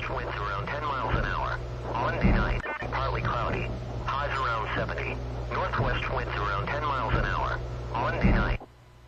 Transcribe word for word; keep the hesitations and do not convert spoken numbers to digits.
winds around ten miles an hour. Monday night, partly cloudy. Highs around seventy. Northwest winds around ten